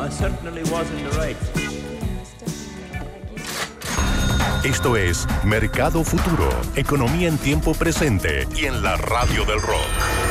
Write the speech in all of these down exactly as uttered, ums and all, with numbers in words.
I certainly was in the right. Esto es Mercado Futuro, economía en tiempo presente y en la radio del rock.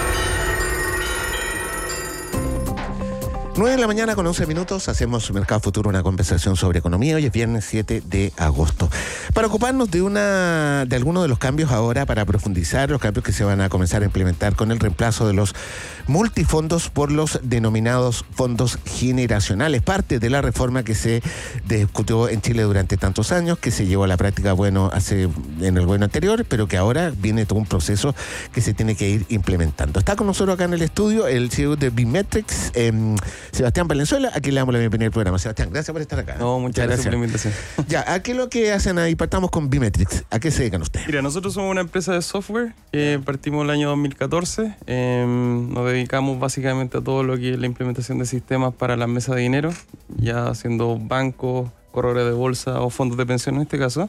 nueve de la mañana con once minutos, hacemos Mercado Futuro, una conversación sobre economía. Hoy es viernes siete de agosto. Para ocuparnos de una de algunos de los cambios ahora, para profundizar los cambios que se van a comenzar a implementar con el reemplazo de los multifondos por los denominados fondos generacionales, parte de la reforma que se discutió en Chile durante tantos años, que se llevó a la práctica bueno hace en el gobierno anterior, pero que ahora viene todo un proceso que se tiene que ir implementando. Está con nosotros acá en el estudio el C E O de Bimetrics, eh, Sebastián Valenzuela, a quien le damos la bienvenida al programa. Sebastián, gracias por estar acá. No, muchas gracias, gracias por la invitación. Ya, ¿a qué es lo que hacen ahí? Partamos con Bimetrics. ¿A qué se dedican ustedes? Mira, nosotros somos una empresa de software que partimos el año dos mil catorce. Eh, nos dedicamos básicamente a todo lo que es la implementación de sistemas para las mesas de dinero, ya haciendo bancos, corredores de bolsa o fondos de pensión en este caso.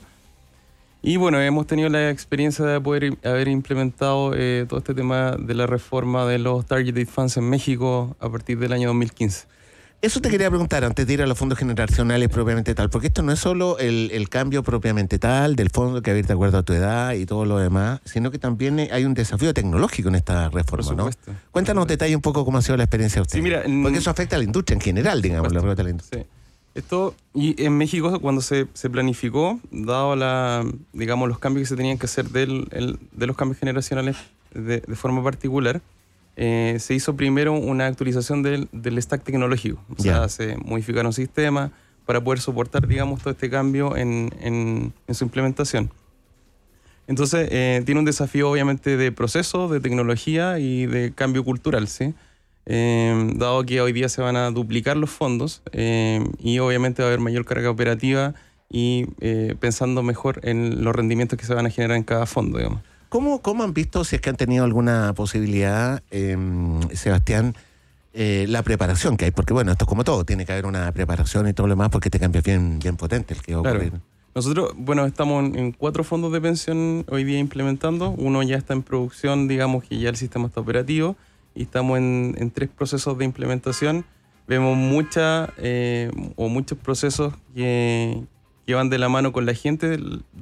Y bueno, hemos tenido la experiencia de poder haber implementado eh, todo este tema de la reforma de los Targeted Funds en México a partir del año dos mil quince. Eso te quería preguntar antes de ir a los fondos generacionales propiamente tal, porque esto no es solo el, el cambio propiamente tal del fondo que va a ir de acuerdo a tu edad y todo lo demás, sino que también hay un desafío tecnológico en esta reforma, ¿no? Cuéntanos detalle un poco cómo ha sido la experiencia de usted. Sí, mira, en... porque eso afecta a la industria en general, digamos, la rueda de la industria. Sí. Esto, y en México cuando se, se planificó, dado la, digamos, los cambios que se tenían que hacer del, el, de los cambios generacionales de, de forma particular, eh, se hizo primero una actualización del, del stack tecnológico. O sea, yeah. se modificaron sistemas para poder soportar, digamos, todo este cambio en, en, en su implementación. Entonces, eh, tiene un desafío obviamente de proceso, de tecnología y de cambio cultural, ¿sí? Eh, dado que hoy día se van a duplicar los fondos eh, y obviamente va a haber mayor carga operativa y eh, pensando mejor en los rendimientos que se van a generar en cada fondo, digamos. ¿Cómo, cómo han visto, si es que han tenido alguna posibilidad, eh, Sebastián, eh, la preparación que hay? Porque bueno, esto es como todo, tiene que haber una preparación y todo lo demás porque este cambio es bien, bien potente el que va a ocurrir. Claro. Nosotros, bueno, estamos en, en cuatro fondos de pensión hoy día implementando. Uno ya está en producción, digamos que ya el sistema está operativo. Y estamos en, en tres procesos de implementación. Vemos mucha, eh, o muchos procesos que, que van de la mano con la gente.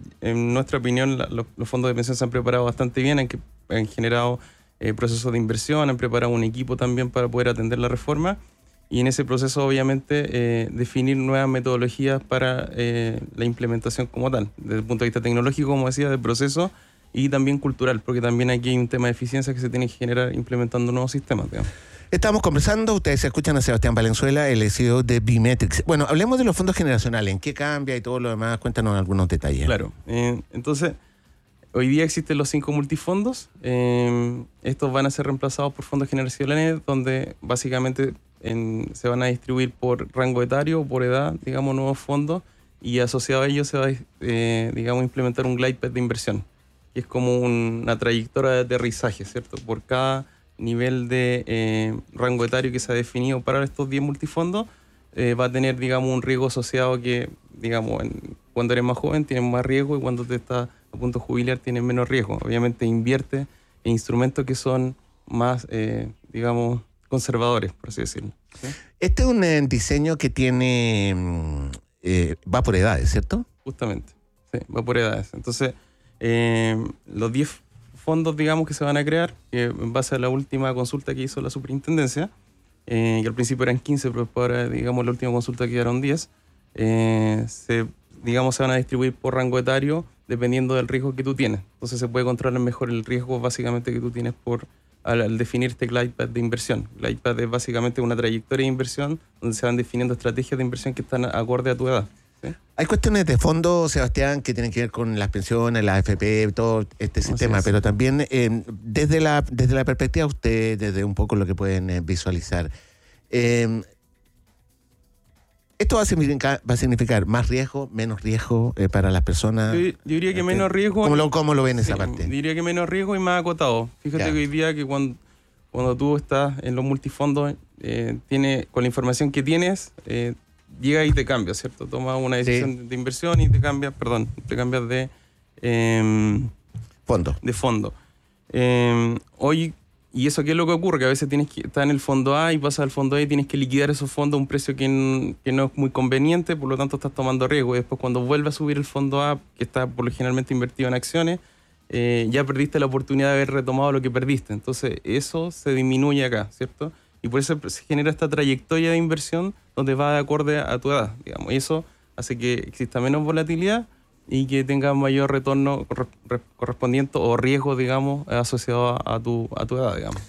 En nuestra opinión, la, los, los fondos de pensión se han preparado bastante bien, han, que, han generado eh, procesos de inversión, han preparado un equipo también para poder atender la reforma. Y en ese proceso, obviamente, eh, definir nuevas metodologías para eh, la implementación como tal, desde el punto de vista tecnológico, como decía, del proceso, y también cultural, porque también aquí hay un tema de eficiencia que se tiene que generar implementando nuevos sistemas, digamos. Estamos conversando, ustedes escuchan a Sebastián Valenzuela, el C E O de Bimetrics. Bueno, hablemos de los fondos generacionales, ¿en qué cambia y todo lo demás? Cuéntanos algunos detalles. Claro, eh, entonces, hoy día existen los cinco multifondos. Eh, estos van a ser reemplazados por fondos generacionales, donde básicamente en, se van a distribuir por rango etario, por edad, digamos, nuevos fondos, y asociado a ellos se va a, eh, digamos, implementar un glide path de inversión, que es como un, una trayectoria de aterrizaje, ¿cierto? Por cada nivel de eh, rango etario que se ha definido para estos diez multifondos, eh, va a tener, digamos, un riesgo asociado que, digamos, en, cuando eres más joven tienes más riesgo y cuando te estás a punto de jubilar tienes menos riesgo. Obviamente invierte en instrumentos que son más, eh, digamos, conservadores, por así decirlo, ¿sí? Este es un eh, diseño que tiene, eh, va por edades, ¿cierto? Justamente, sí, va por edades. Entonces, Eh, los diez fondos, digamos, que se van a crear, que en base a la última consulta que hizo la superintendencia, eh, que al principio eran quince, pero ahora, digamos, la última consulta quedaron diez, eh, se, digamos, se van a distribuir por rango etario dependiendo del riesgo que tú tienes. Entonces se puede controlar mejor el riesgo básicamente que tú tienes por al, al definir este glide path de inversión. Glide path es básicamente una trayectoria de inversión donde se van definiendo estrategias de inversión que están acorde a tu edad. ¿Sí? Hay cuestiones de fondo, Sebastián, que tienen que ver con las pensiones, la A F P, todo este sistema, es. pero también eh, desde la desde la perspectiva de usted, desde un poco lo que pueden eh, visualizar, eh, ¿esto va a significar, va a significar más riesgo, menos riesgo eh, para las personas? Yo, yo diría que menos riesgo. ¿Cómo lo, cómo lo ven sí, esa parte? Diría que menos riesgo y más acotado. Fíjate ya. que hoy día que cuando, cuando tú estás en los multifondos, eh, tiene, con la información que tienes, eh, llega y te cambia, ¿cierto? Tomas una decisión sí. de inversión y te cambias, perdón, te cambias de eh, fondo. De fondo. Eh, hoy ¿Y eso qué es lo que ocurre? Que a veces tienes que estar en el fondo A y pasas al fondo A y tienes que liquidar esos fondos a un precio que, n- que no es muy conveniente, por lo tanto estás tomando riesgo. Y después cuando vuelve a subir el fondo A, que está por lo generalmente invertido en acciones, eh, ya perdiste la oportunidad de haber retomado lo que perdiste. Entonces eso se disminuye acá, ¿cierto? Y por eso se genera esta trayectoria de inversión donde va de acorde a tu edad, digamos. Y eso hace que exista menos volatilidad y que tenga mayor retorno corre- re- correspondiente o riesgo, digamos, asociado a, a, tu, a tu edad, digamos.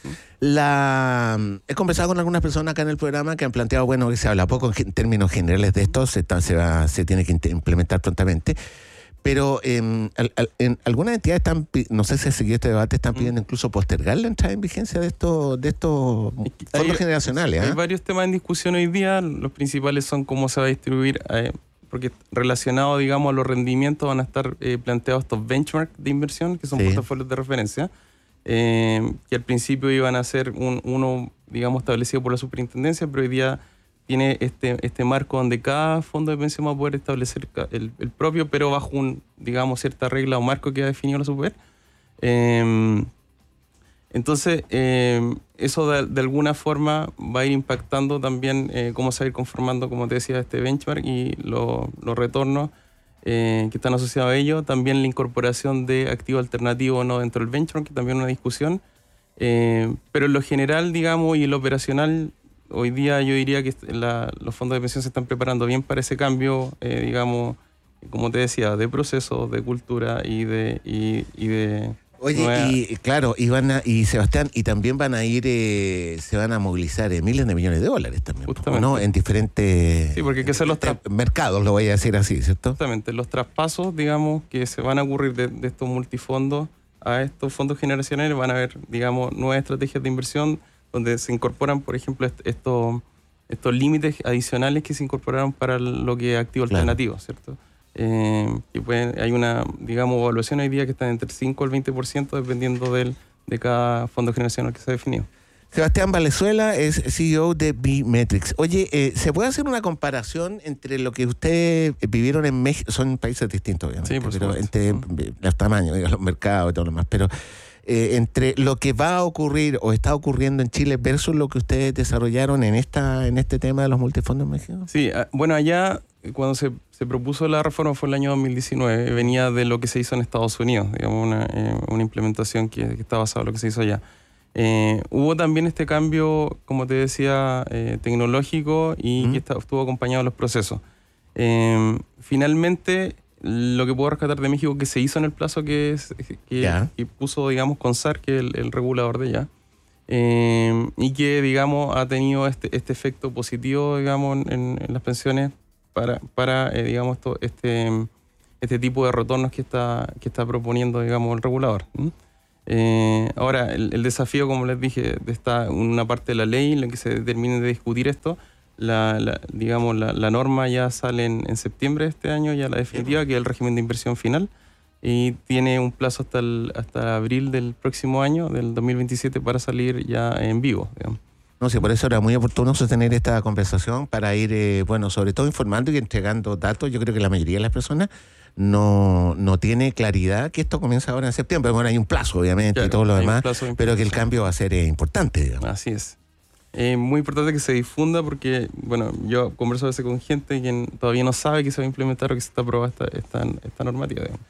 La, he conversado con algunas personas acá en el programa que han planteado, bueno, que se habla poco en gen- términos generales de esto, se, ta- se, va, se tiene que int- implementar prontamente, pero eh, al- al- en algunas entidades están, pi- no sé si ha seguido este debate, están pidiendo incluso postergar la entrada en vigencia de estos de estos Es que fondos hay- generacionales. Hay ¿ah? varios temas en discusión hoy día. Los principales son cómo se va a distribuir, eh, porque relacionado, digamos, a los rendimientos van a estar eh, planteados estos benchmarks de inversión, que son Sí. portafolios de referencia, eh, que al principio iban a ser un, uno, digamos, establecido por la superintendencia, pero hoy día tiene este, este marco donde cada fondo de pensión va a poder establecer ca- el, el propio, pero bajo un, digamos, cierta regla o marco que ha definido la super. Eh, Entonces, eh, eso de, de alguna forma va a ir impactando también eh, cómo se va a ir conformando, como te decía, este benchmark y lo- los retornos eh, que están asociados a ello. También la incorporación de activo alternativo o no dentro del benchmark, que también es una discusión. Eh, pero en lo general, digamos, y en lo operacional, hoy día yo diría que la- los fondos de pensión se están preparando bien para ese cambio, eh, digamos, como te decía, de proceso, de cultura y de... Y, y de Oye, nueva- y claro, y, van a, y Sebastián, y también van a ir, eh, se van a movilizar eh, miles de millones de dólares también, Justamente. ¿no? En diferentes Sí, porque hay que hacer los eh, tra- mercados, lo voy a decir así, ¿cierto? Exactamente, los traspasos, digamos, que se van a ocurrir de, de estos multifondos a estos fondos generacionales, van a haber, digamos, nuevas estrategias de inversión donde se incorporan, por ejemplo, est- estos, estos límites adicionales que se incorporaron para lo que es activo Claro. alternativo, ¿cierto? Eh, y pueden- hay una, digamos, evaluación hoy día que está entre el cinco al veinte por ciento dependiendo del, de cada fondo generacional que se ha definido. Sebastián Valenzuela es C E O de B-Metrics. Oye, eh, ¿se puede hacer una comparación entre lo que ustedes vivieron en México? Son países distintos, obviamente, Sí, por pero supuesto. entre eh, los tamaños, digamos, los mercados y todo lo demás, pero eh, entre lo que va a ocurrir o está ocurriendo en Chile versus lo que ustedes desarrollaron en esta en este tema de los multifondos en México. Sí, ah, bueno, allá eh, cuando se, se propuso la reforma fue el año dos mil diecinueve, venía de lo que se hizo en Estados Unidos, digamos, una, eh, una implementación que, que está basada en lo que se hizo allá. Eh, hubo también este cambio, como te decía, eh, tecnológico y Mm. que está- estuvo acompañado de los procesos. Eh, finalmente, lo que puedo rescatar de México que se hizo en el plazo que, es, que, Ya. que puso, digamos, CONSAR, que es el, el regulador de allá, eh, y que, digamos, ha tenido este, este efecto positivo, digamos, en, en las pensiones para, para eh, digamos, esto, este, este tipo de retornos que está, que está proponiendo, digamos, el regulador. ¿m? Eh, ahora, el, el desafío, como les dije, de esta una parte de la ley en la que se termine de discutir esto, la, la- digamos, la, la norma ya sale en, en septiembre de este año, ya la definitiva, que es el régimen de inversión final, y tiene un plazo hasta, el, hasta abril del próximo año, del dos mil veintisiete, para salir ya en vivo, digamos. No sé, por eso era muy oportuno sostener esta conversación para ir, eh, bueno, sobre todo informando y entregando datos. Yo creo que la mayoría de las personas no, no tiene claridad que esto comienza ahora en septiembre. Bueno, hay un plazo, obviamente, Claro, y todo lo hay un demás, plazo de pero que el implementación. cambio va a ser eh, importante, digamos. Así es. Es muy importante que se difunda porque, bueno, yo converso a veces con gente que todavía no sabe que se va a implementar o que se está aprobada esta, esta, esta normativa, digamos.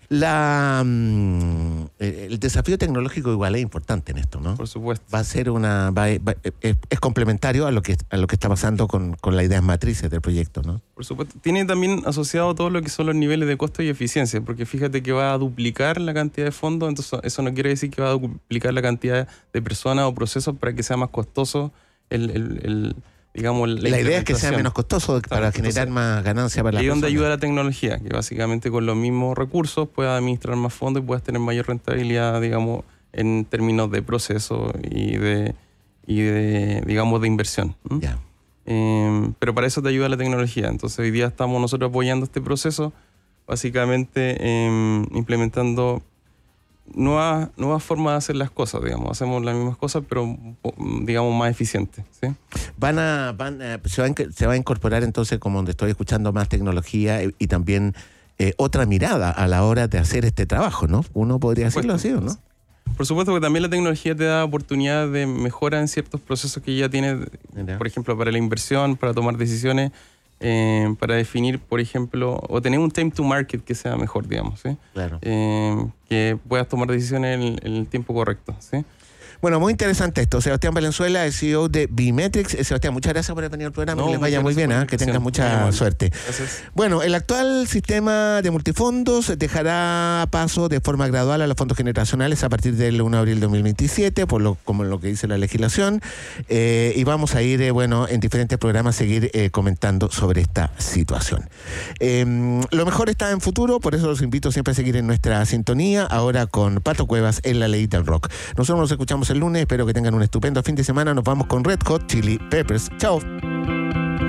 La, mm, eh, el desafío tecnológico igual es importante en esto, ¿no? Por supuesto. Va a ser una, va- va- es, es complementario a lo que a lo que está pasando con, con las ideas matrices del proyecto, ¿no? Por supuesto. Tiene también asociado todo lo que son los niveles de costo y eficiencia, porque fíjate que va a duplicar la cantidad de fondos, entonces eso no quiere decir que va a duplicar la cantidad de personas o procesos para que sea más costoso el, el, el digamos, la, La, idea es que sea implementación. menos costoso para Exacto. generar Entonces, más ganancia para la Ahí es donde persona. ayuda la tecnología, que básicamente con los mismos recursos puedas administrar más fondos y puedas tener mayor rentabilidad, digamos, en términos de proceso y de, y de digamos, de inversión. ¿m? Ya. Eh, pero para eso te ayuda la tecnología. Entonces hoy día estamos nosotros apoyando este proceso, básicamente eh, implementando nuevas, nuevas formas de hacer las cosas, digamos. Hacemos las mismas cosas, pero digamos más eficientes, ¿sí? Van a, van a- se, va a, inc- se va a incorporar entonces, como donde estoy escuchando, más tecnología y, y también eh, otra mirada a la hora de hacer este trabajo, ¿no? Uno podría decirlo así, ¿o no? Por supuesto que también la tecnología te da oportunidad de mejora en ciertos procesos que ya tienes, Mira. por ejemplo, para la inversión, para tomar decisiones, eh, para definir, por ejemplo, o tener un time to market que sea mejor, digamos, ¿sí? Claro. Eh, que puedas tomar decisiones en el, en el tiempo correcto, ¿sí? Bueno, muy interesante esto. Sebastián Valenzuela, el C E O de Bimetrics. Eh, Sebastián, muchas gracias por haber venido al programa. No, que les vaya muchas muy gracias bien, por la ¿eh? Que tengas invitación. mucha Muy amable. suerte. Gracias. Bueno, el actual sistema de multifondos dejará paso de forma gradual a los fondos generacionales a partir del uno de abril de dos mil veintisiete, por lo, como lo que dice la legislación. Eh, y vamos a ir, eh, bueno, en diferentes programas seguir eh, comentando sobre esta situación. Eh, lo mejor está en futuro, por eso los invito siempre a seguir en nuestra sintonía, ahora con Pato Cuevas en La Ley del Rock. Nosotros nos escuchamos el lunes, espero que tengan un estupendo fin de semana. Nos vamos con Red Hot Chili Peppers. Chao.